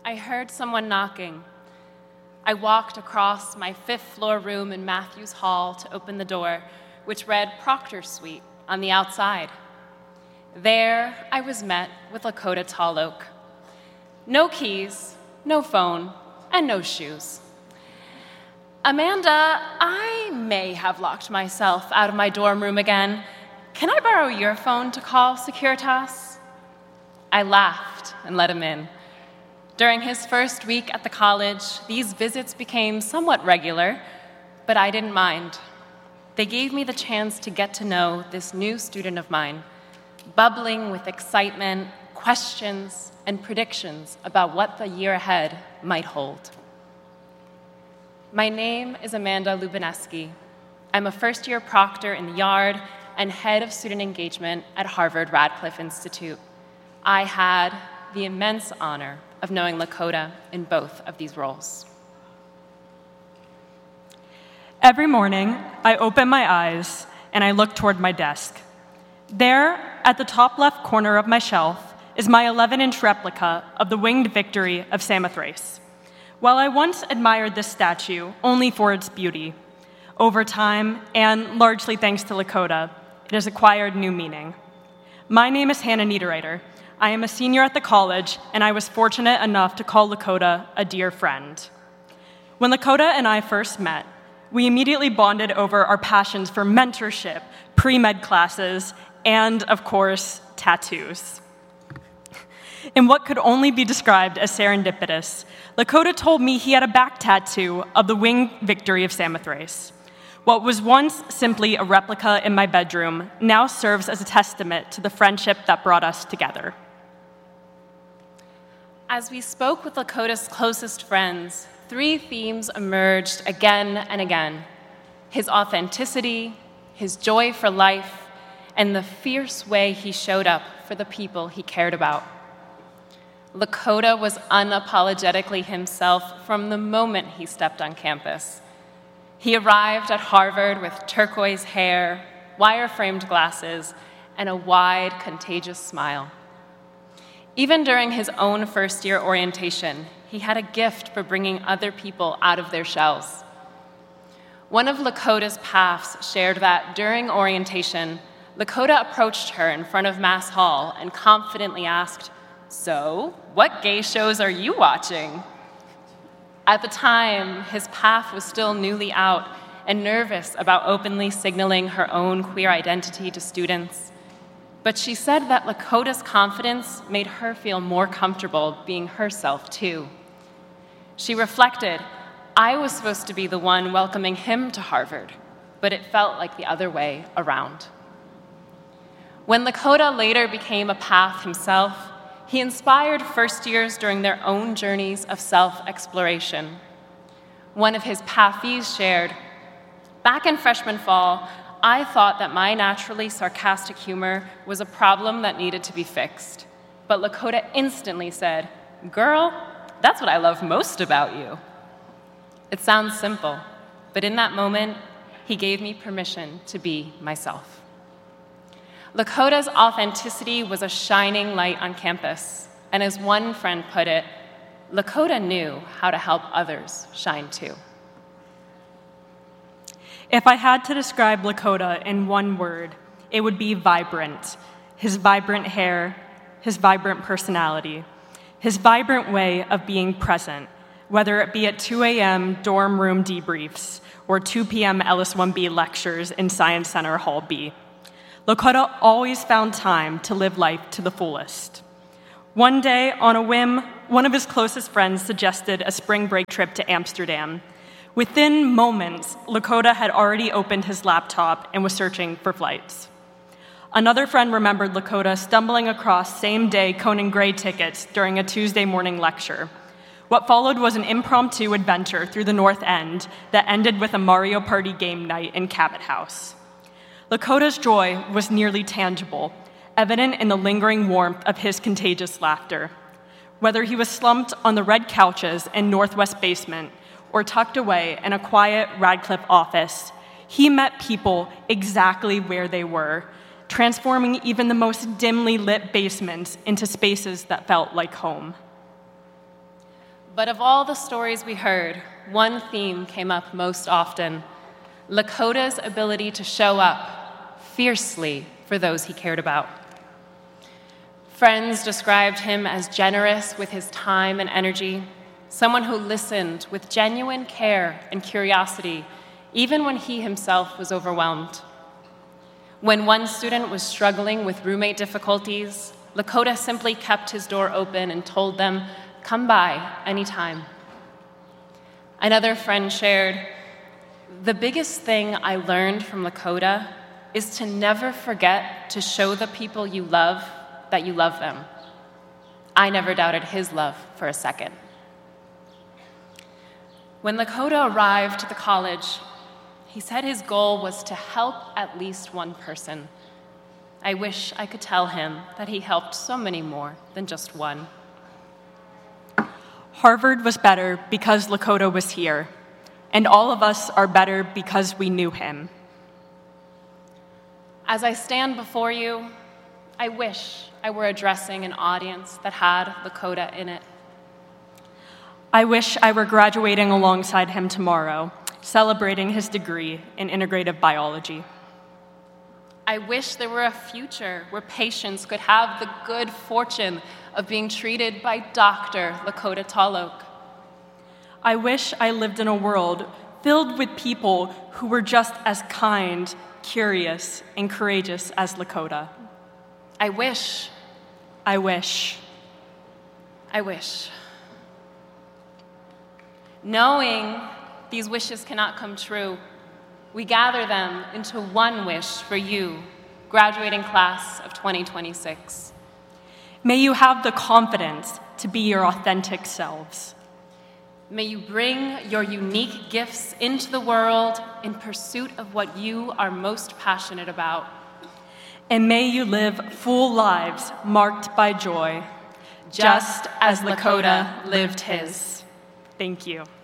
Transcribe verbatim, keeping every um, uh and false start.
I heard someone knocking. I walked across my fifth floor room in Matthews Hall to open the door, which read Proctor Suite on the outside. There, I was met with Lakota Tall Oak. No keys, no phone, and no shoes. Amanda, I may have locked myself out of my dorm room again. Can I borrow your phone to call Securitas? I laughed and let him in. During his first week at the college, these visits became somewhat regular, but I didn't mind. They gave me the chance to get to know this new student of mine, bubbling with excitement, questions, and predictions about what the year ahead might hold. My name is Amanda Lubineski. I'm a first-year proctor in the Yard and head of student engagement at Harvard Radcliffe Institute. I had the immense honor of knowing Lakota in both of these roles. Every morning, I open my eyes and I look toward my desk. There, at the top left corner of my shelf, is my eleven-inch replica of the winged victory of Samothrace. While I once admired this statue only for its beauty, over time, and largely thanks to Lakota, it has acquired new meaning. My name is Hannah Niederreiter. I am a senior at the college, and I was fortunate enough to call Lakota a dear friend. When Lakota and I first met, we immediately bonded over our passions for mentorship, pre-med classes, and, of course, tattoos. In what could only be described as serendipitous, Lakota told me he had a back tattoo of the winged victory of Samothrace. What was once simply a replica in my bedroom now serves as a testament to the friendship that brought us together. As we spoke with Lakota's closest friends, three themes emerged again and again: his authenticity, his joy for life, and the fierce way he showed up for the people he cared about. Lakota was unapologetically himself from the moment he stepped on campus. He arrived at Harvard with turquoise hair, wire-framed glasses, and a wide, contagious smile. Even during his own first-year orientation, he had a gift for bringing other people out of their shells. One of Lakota's P A Fs shared that during orientation, Lakota approached her in front of Mass Hall and confidently asked, "So, what gay shows are you watching?" At the time, his path was still newly out and nervous about openly signaling her own queer identity to students. But she said that Lakota's confidence made her feel more comfortable being herself, too. She reflected, "I was supposed to be the one welcoming him to Harvard, but it felt like the other way around." When Lakota later became a P A F himself, he inspired first years during their own journeys of self-exploration. One of his P A F Es shared, "Back in freshman fall, I thought that my naturally sarcastic humor was a problem that needed to be fixed. But Lakota instantly said, 'Girl, that's what I love most about you.' It sounds simple, but in that moment, he gave me permission to be myself." Lakota's authenticity was a shining light on campus, and as one friend put it, Lakota knew how to help others shine too. If I had to describe Lakota in one word, it would be vibrant. His vibrant hair, his vibrant personality, his vibrant way of being present, whether it be at two a.m. dorm room debriefs or two p.m. Ellis one B lectures in Science Center Hall B. Lakota always found time to live life to the fullest. One day, on a whim, one of his closest friends suggested a spring break trip to Amsterdam. Within moments, Lakota had already opened his laptop and was searching for flights. Another friend remembered Lakota stumbling across same-day Conan Gray tickets during a Tuesday morning lecture. What followed was an impromptu adventure through the North End that ended with a Mario Party game night in Cabot House. Lakota's joy was nearly tangible, evident in the lingering warmth of his contagious laughter. Whether he was slumped on the red couches in Northwest basement or tucked away in a quiet Radcliffe office, he met people exactly where they were, transforming even the most dimly lit basements into spaces that felt like home. But of all the stories we heard, one theme came up most often: Lakota's ability to show up fiercely for those he cared about. Friends described him as generous with his time and energy, someone who listened with genuine care and curiosity, even when he himself was overwhelmed. When one student was struggling with roommate difficulties, Lakota simply kept his door open and told them, "Come by anytime." Another friend shared, "The biggest thing I learned from Lakota is to never forget to show the people you love that you love them." I never doubted his love for a second. When Lakota arrived to the college, he said his goal was to help at least one person. I wish I could tell him that he helped so many more than just one. Harvard was better because Lakota was here, and all of us are better because we knew him. As I stand before you, I wish I were addressing an audience that had Lakota in it. I wish I were graduating alongside him tomorrow, celebrating his degree in integrative biology. I wish there were a future where patients could have the good fortune of being treated by Doctor Lakota Tall Oak. I wish I lived in a world filled with people who were just as kind, curious, and courageous as Lakota. I wish, I wish, I wish. Knowing these wishes cannot come true, we gather them into one wish for you, graduating class of twenty twenty-six. May you have the confidence to be your authentic selves. May you bring your unique gifts into the world in pursuit of what you are most passionate about. And may you live full lives marked by joy, just as Lakota lived his. Thank you.